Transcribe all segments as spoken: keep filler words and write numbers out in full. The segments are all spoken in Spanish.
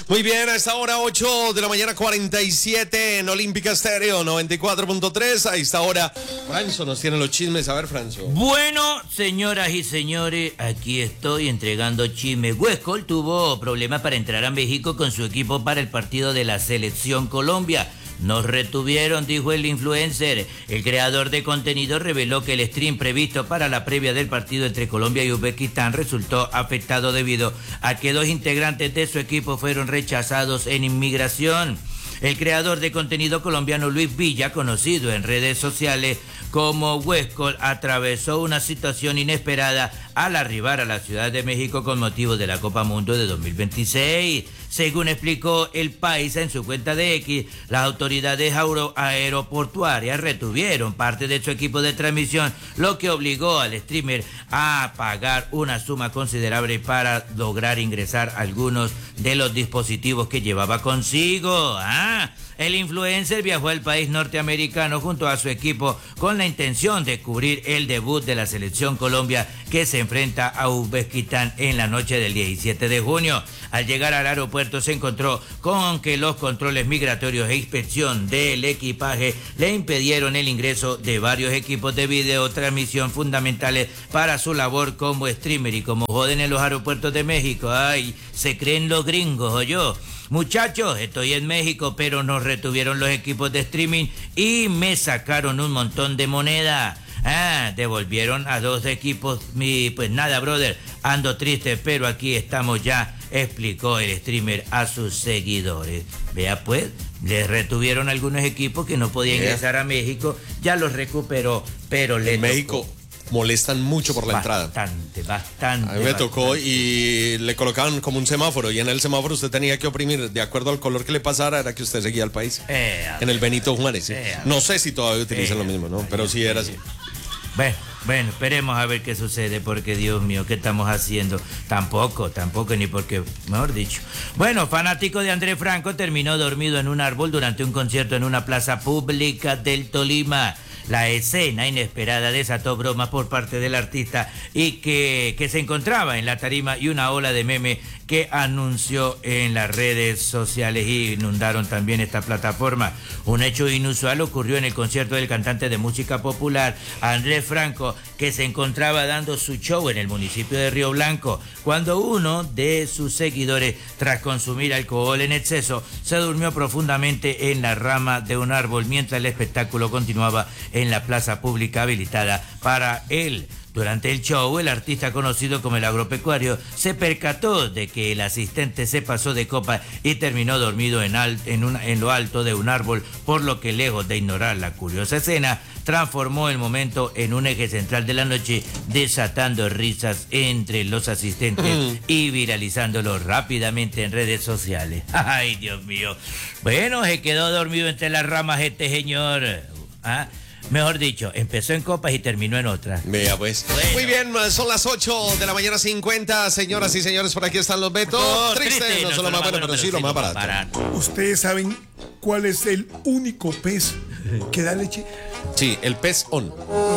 Muy bien, a esta hora ocho de la mañana cuarenta y siete en Olímpica Estéreo noventa y cuatro punto tres. A esta hora, Franzo nos tiene los chismes. A ver, Franzo. Bueno, señoras y señores, aquí estoy entregando chismes. Huescol tuvo problemas para entrar a México con su equipo para el partido de la Selección Colombia. Nos retuvieron, dijo el influencer. El creador de contenido reveló que el stream previsto para la previa del partido entre Colombia y Uzbekistán resultó afectado debido a que dos integrantes de su equipo fueron rechazados en inmigración. El creador de contenido colombiano Luis Villa, conocido en redes sociales como Huescol, atravesó una situación inesperada al arribar a la Ciudad de México con motivo de la Copa Mundo de dos mil veintiséis. Según explicó El País en su cuenta de X, las autoridades aeroportuarias retuvieron parte de su equipo de transmisión, lo que obligó al streamer a pagar una suma considerable para lograr ingresar algunos de los dispositivos que llevaba consigo. ¿Ah? El influencer viajó al país norteamericano junto a su equipo con la intención de cubrir el debut de la Selección Colombia, que se enfrenta a Uzbekistán en la noche del diecisiete de junio. Al llegar al aeropuerto se encontró con que los controles migratorios e inspección del equipaje le impidieron el ingreso de varios equipos de videotransmisión fundamentales para su labor como streamer. Y como joden en los aeropuertos de México, ay, se creen los gringos, ¿o yo? Muchachos, estoy en México, pero nos retuvieron los equipos de streaming y me sacaron un montón de moneda. Ah, devolvieron a dos equipos. Y pues nada, brother, ando triste, pero aquí estamos ya, explicó el streamer a sus seguidores. Vea pues, les retuvieron algunos equipos que no podían yeah. ingresar a México, ya los recuperó, pero le en México molestan mucho por la bastante, entrada. Bastante, bastante. A mí me bastante. tocó y le colocaban como un semáforo y en el semáforo usted tenía que oprimir de acuerdo al color que le pasara, era que usted seguía al país. Eh, en el Benito Juárez. ¿sí? Eh, no sé si todavía utilizan eh, lo mismo, ¿no? Pero sí era así. Bueno, bueno, esperemos a ver qué sucede, porque Dios mío, ¿qué estamos haciendo? Tampoco, tampoco, ni porque, mejor dicho. Bueno, fanático de Andrés Franco terminó dormido en un árbol durante un concierto en una plaza pública del Tolima. La escena inesperada desató bromas por parte del artista y que, que se encontraba en la tarima y una ola de meme que anunció en las redes sociales y inundaron también esta plataforma. Un hecho inusual ocurrió en el concierto del cantante de música popular Andrés Franco, que se encontraba dando su show en el municipio de Río Blanco, cuando uno de sus seguidores, tras consumir alcohol en exceso, se durmió profundamente en la rama de un árbol mientras el espectáculo continuaba en la plaza pública habilitada para él. Durante el show, el artista conocido como el agropecuario se percató de que el asistente se pasó de copa y terminó dormido en, al, en, una, en lo alto de un árbol, por lo que, lejos de ignorar la curiosa escena, transformó el momento en un eje central de la noche, desatando risas entre los asistentes mm. y viralizándolo rápidamente en redes sociales. ¡Ay, Dios mío! Bueno, se quedó dormido entre las ramas este señor. ¿Ah? Mejor dicho, empezó en copas y terminó en otras. Vea pues. Bueno. Muy bien, son las ocho de la mañana cincuenta. Señoras y señores, por aquí están los Betos. Oh, triste, triste, no, no son lo más bueno, pero, pero sí lo más barato. barato. ¿Ustedes saben cuál es el único pez que da leche? Sí, el pez on.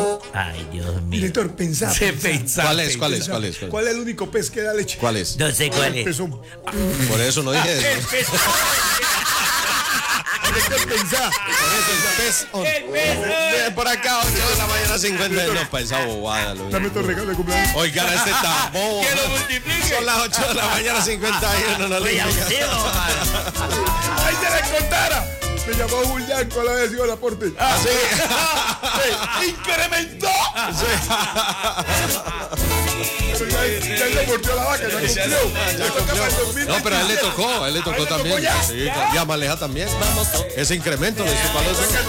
Ay, Dios mío. Director, pensá. Se pensá. ¿Cuál es? ¿Cuál es? ¿Cuál es? ¿Cuál es el único pez que da leche? ¿Cuál es? No sé cuál es. Pezón. Por eso no dije eso. El pezón. Pensá. El pez on. El pez on. Por acá, ocho de la mañana cincuenta. No, para esa bobada. Dame tu regalo de cumpleaños. Oigan, este está bobo. Que lo multiplique. Son las ocho de la mañana cincuenta y uno. No le Ahí se la contara. Me llamó Julián con la vez iba al aporte. Ah, sí. sí. ¡Incrementó! Sí. Ya, ya le mordió la vaca, ya cumplió. Ya cumplió. No, pero a él le tocó, a él le tocó también. Sí, y a Maleja también. Ese incremento le hizo para los